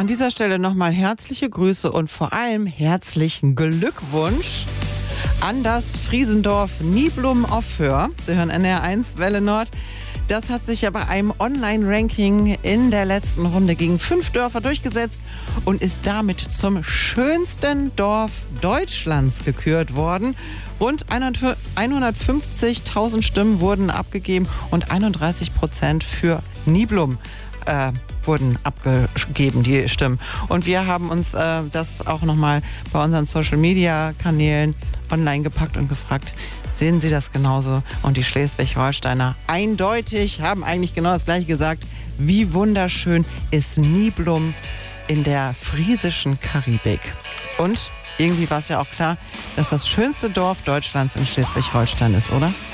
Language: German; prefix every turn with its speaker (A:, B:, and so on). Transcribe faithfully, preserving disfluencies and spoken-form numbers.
A: An dieser Stelle nochmal herzliche Grüße und vor allem herzlichen Glückwunsch an das Friesendorf Niblum auf Föhr. Sie hören N R eins Welle Nord. Das hat sich ja bei einem Online-Ranking in der letzten Runde gegen fünf Dörfer durchgesetzt und ist damit zum schönsten Dorf Deutschlands gekürt worden. Rund hundertfünfzigtausend Stimmen wurden abgegeben und einunddreißig Prozent für Niblum äh, wurden abgegeben, die Stimmen. Und wir haben uns äh, das auch nochmal bei unseren Social-Media-Kanälen online gepackt und gefragt, sehen Sie das genauso? Und die Schleswig-Holsteiner eindeutig haben eigentlich genau das Gleiche gesagt. Wie wunderschön ist Niblum in der friesischen Karibik. Und irgendwie war es ja auch klar, dass das schönste Dorf Deutschlands in Schleswig-Holstein ist, oder?